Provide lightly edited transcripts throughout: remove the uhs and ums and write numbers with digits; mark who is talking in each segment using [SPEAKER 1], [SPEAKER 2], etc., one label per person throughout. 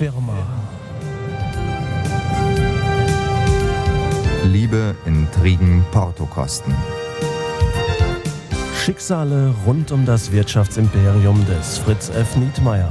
[SPEAKER 1] Firma.
[SPEAKER 2] Liebe, Intrigen, Portokosten.
[SPEAKER 1] Schicksale rund um das Wirtschaftsimperium des Fritz F. Nietmeyer.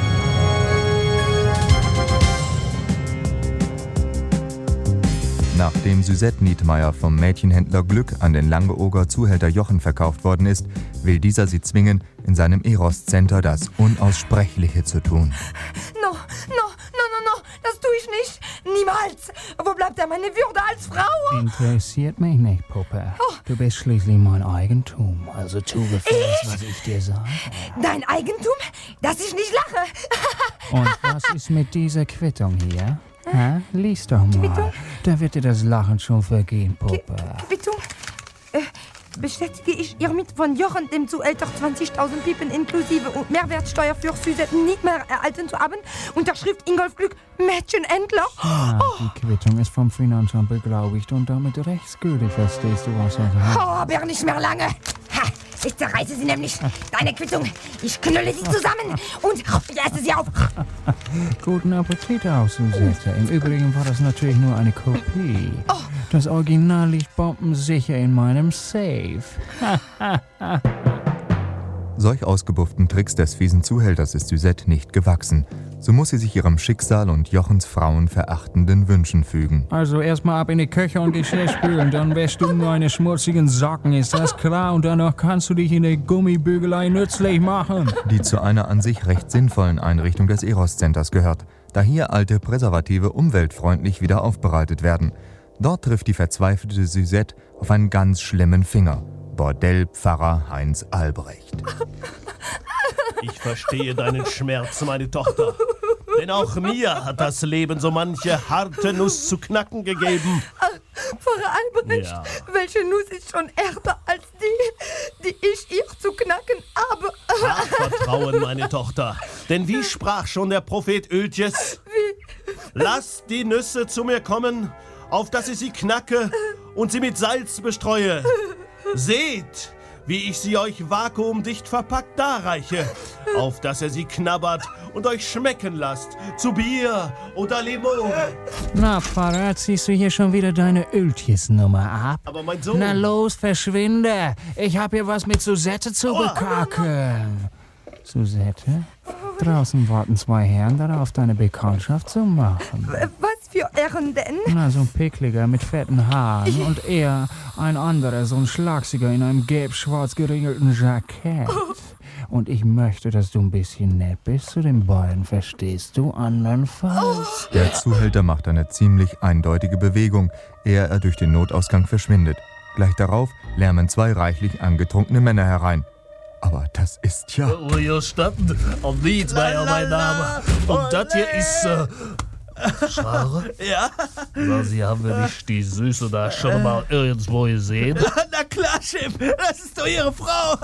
[SPEAKER 2] Nachdem Suzette Nietmeyer vom Mädchenhändler Glück an den Langeoger Zuhälter Jochen verkauft worden ist, will dieser sie zwingen, in seinem Eros-Center das Unaussprechliche zu tun.
[SPEAKER 3] No, das tue ich nicht. Niemals. Wo bleibt da meine Würde als Frau?
[SPEAKER 4] Interessiert mich nicht, Puppe. Du bist schließlich mein Eigentum. Also tu gefälligst, was ich dir sage.
[SPEAKER 3] Dein Eigentum? Dass ich nicht lache.
[SPEAKER 4] Und was ist mit dieser Quittung hier? Hä? Lies doch mal.
[SPEAKER 3] Quittung?
[SPEAKER 4] Da wird dir das Lachen schon vergehen, Puppe.
[SPEAKER 3] Quittung? Bestätige ich hiermit von Jochen dem Zuhälter 20.000 Pipen inklusive und Mehrwertsteuer für Suzette nicht mehr erhalten zu haben. Unterschrift Ingolf Glück, Mädchenhändler.
[SPEAKER 4] Die Quittung ist vom Finanzamt beglaubigt und damit rechtsgültig, verstehst du, was er sagt?
[SPEAKER 3] Aber nicht mehr lange. Ha, ich zerreiße sie nämlich. Deine Quittung. Ich knülle sie zusammen und ich esse sie auf.
[SPEAKER 4] Guten Appetit auch, Suzette. Im Übrigen war das natürlich nur eine Kopie. Das Original liegt bombensicher in meinem Safe.
[SPEAKER 2] Solch ausgebufften Tricks des fiesen Zuhälters ist Suzette nicht gewachsen. So muss sie sich ihrem Schicksal und Jochens frauenverachtenden Wünschen fügen.
[SPEAKER 4] Also erstmal ab in die Küche und Geschirr spülen, dann wäschst du nur eine schmutzigen Socken, ist das klar? Und danach kannst du dich in der Gummibügelei nützlich machen.
[SPEAKER 2] Die zu einer an sich recht sinnvollen Einrichtung des Eros-Centers gehört, da hier alte Präservative umweltfreundlich wieder aufbereitet werden. Dort trifft die verzweifelte Suzette auf einen ganz schlimmen Finger. Bordellpfarrer Heinz Albrecht.
[SPEAKER 1] Ich verstehe deinen Schmerz, meine Tochter. Denn auch mir hat das Leben so manche harte Nuss zu knacken gegeben.
[SPEAKER 3] Pfarrer Albrecht,
[SPEAKER 1] Ja.
[SPEAKER 3] welche Nuss ist schon härter als die ich ihr zu knacken habe?
[SPEAKER 1] Hab Vertrauen, meine Tochter. Denn wie sprach schon der Prophet Öltjes? Lasst die Nüsse zu mir kommen, auf dass ich sie knacke und sie mit Salz bestreue. Seht, wie ich sie euch vakuumdicht verpackt darreiche, auf dass ihr sie knabbert und euch schmecken lasst, zu Bier oder Limon.
[SPEAKER 4] Na, Pfarrer, ziehst du hier schon wieder deine Öltjes-Nummer ab?
[SPEAKER 1] Aber mein Sohn...
[SPEAKER 4] Na los, verschwinde! Ich hab hier was mit Suzette zu bekacken. Suzette, draußen warten zwei Herren darauf, deine Bekanntschaft zu machen.
[SPEAKER 3] Was für Herren denn?
[SPEAKER 4] Na, so ein Pickliger mit fetten Haaren und er, ein anderer, so ein Schlagsiger in einem gelb-schwarz geringelten Jackett. Und ich möchte, dass du ein bisschen nett bist zu den beiden, verstehst du? Andernfalls.
[SPEAKER 2] Der Zuhälter macht eine ziemlich eindeutige Bewegung, ehe er durch den Notausgang verschwindet. Gleich darauf lärmen zwei reichlich angetrunkene Männer herein. Aber das ist ja...
[SPEAKER 1] Hier stand Nietmeyer, mein Name. Und das hier ist... Schare?
[SPEAKER 5] Ja?
[SPEAKER 1] Sagen Sie, haben wir nicht die Süße da schon mal irgendwo gesehen?
[SPEAKER 5] Na klar, Chef, das ist doch Ihre Frau.